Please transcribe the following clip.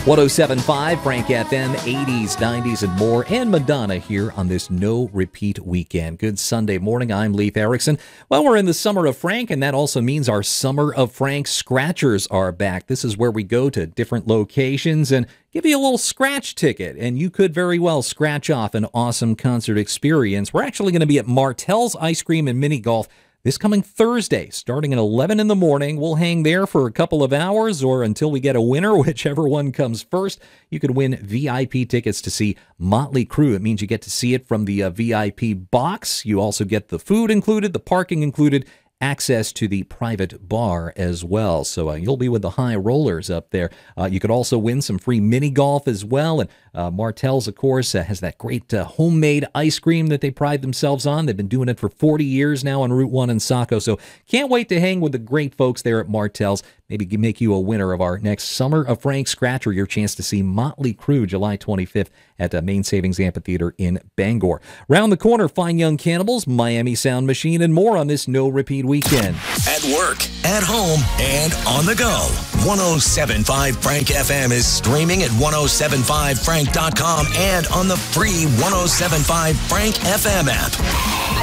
107.5 Frank FM, 80s, 90s, and more, and Madonna here on this no repeat weekend. Good Sunday morning. I'm Leif Erickson. Well, we're in the summer of Frank, and that also means our Summer of Frank Scratchers are back. This is where we go to different locations and give you a little scratch ticket, and you could very well scratch off an awesome concert experience. We're actually going to be at Martell's Ice Cream and Mini Golf this coming Thursday, starting at 11 in the morning. We'll hang there for a couple of hours or until we get a winner, whichever one comes first. You could win VIP tickets to see Motley Crue. It means you get to see it from the VIP box. You also get the food included, the parking included, access to the private bar as well. So you'll be with the high rollers up there. You could also win some free mini golf as well. And Martell's, of course, has that great homemade ice cream that they pride themselves on. They've been doing it for 40 years now on Route 1 in Saco. So can't wait to hang with the great folks there at Martell's. Maybe make you a winner of our next Summer of Frank Scratcher, your chance to see Motley Crue July 25th at Main Savings Amphitheater in Bangor. Round the corner, Fine Young Cannibals, Miami Sound Machine, and more on this no repeat weekend. At work, at home, and on the go. 107.5 Frank FM is streaming at 1075frank.com and on the free 107.5 Frank FM app.